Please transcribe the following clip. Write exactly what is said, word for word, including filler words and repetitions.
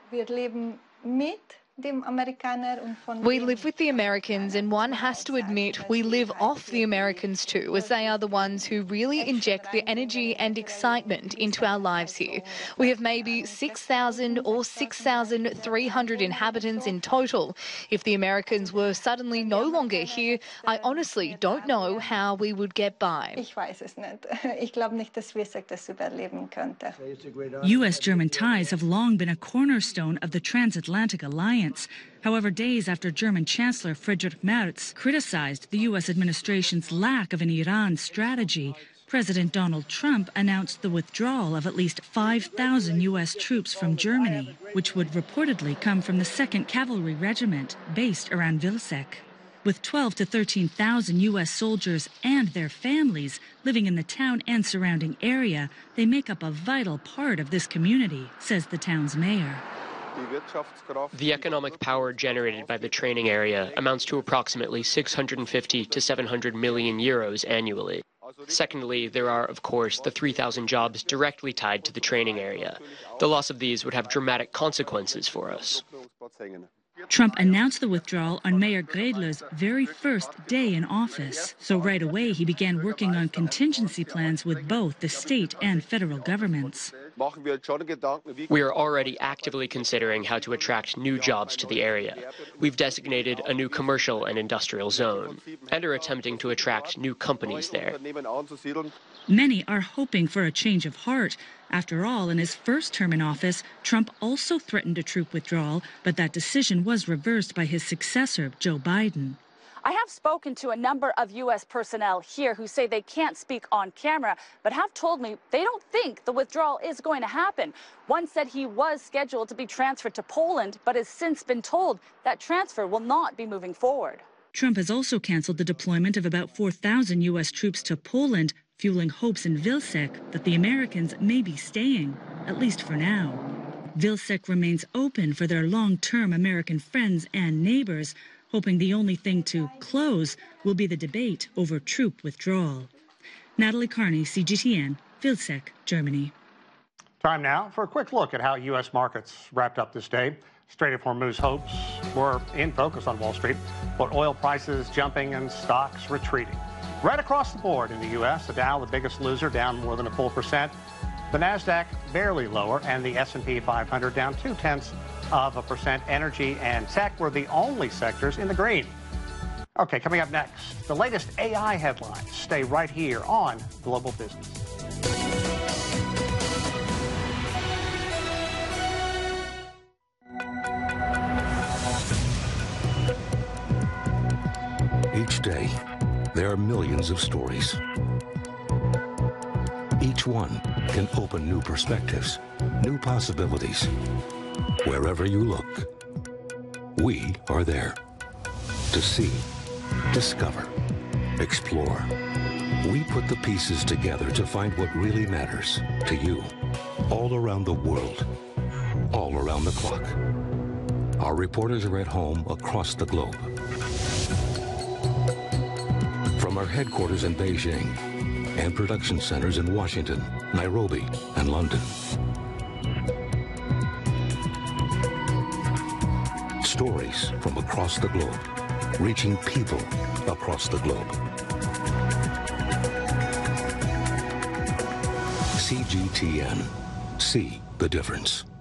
Wir leben mit dem Amerikaner und von We dem live with the Americans, and one has to admit we live off the Americans too, as they are the ones who really inject the energy and excitement into our lives here. We have maybe six thousand or six thousand three hundred inhabitants in total. If the Americans were suddenly no longer here, I honestly don't know how we would get by. Ich weiß es nicht. Ich glaube nicht, dass Vilseck das überleben könnte. U S-German ties have long been a cornerstone of the transatlantic alliance. However, days after German Chancellor Friedrich Merz criticized the U S administration's lack of an Iran strategy, President Donald Trump announced the withdrawal of at least five thousand U S troops from Germany, which would reportedly come from the second Cavalry Regiment based around Vilseck. With twelve to thirteen thousand U S soldiers and their families living in the town and surrounding area, they make up a vital part of this community, says the town's mayor. The economic power generated by the training area amounts to approximately six hundred fifty to seven hundred million euros annually. Secondly, there are, of course, the three thousand jobs directly tied to the training area. The loss of these would have dramatic consequences for us. Trump announced the withdrawal on Mayor Grädler's very first day in office. So right away, he began working on contingency plans with both the state and federal governments. We are already actively considering how to attract new jobs to the area. We've designated a new commercial and industrial zone and are attempting to attract new companies there. Many are hoping for a change of heart. After all, in his first term in office, Trump also threatened a troop withdrawal, but that decision was reversed by his successor, Joe Biden. I have spoken to a number of U S personnel here who say they can't speak on camera, but have told me they don't think the withdrawal is going to happen. One said he was scheduled to be transferred to Poland, but has since been told that transfer will not be moving forward. Trump has also canceled the deployment of about four thousand U S troops to Poland, fueling hopes in Vilseck that the Americans may be staying, at least for now. Vilseck remains open for their long-term American friends and neighbors, hoping the only thing to close will be the debate over troop withdrawal. Natalie Carney, C G T N, Vilseck, Germany. Time now for a quick look at how U S markets wrapped up this day. Strait of Hormuz hopes were in focus on Wall Street, but oil prices jumping and stocks retreating. Right across the board in the U S, the Dow, the biggest loser, down more than a full percent. The NASDAQ barely lower, and the S and P five hundred down two-tenths of a percent. Energy and tech were the only sectors in the green. Okay, coming up next, the latest A I headlines. Stay right here on Global Business. Each day, there are millions of stories. Each one can open new perspectives, new possibilities. Wherever you look, we are there to see, discover, explore. We put the pieces together to find what really matters to you, all around the world, all around the clock. Our reporters are at home across the globe. From our headquarters in Beijing and production centers in Washington, Nairobi, and London. Stories from across the globe, reaching people across the globe. C G T N. See the difference.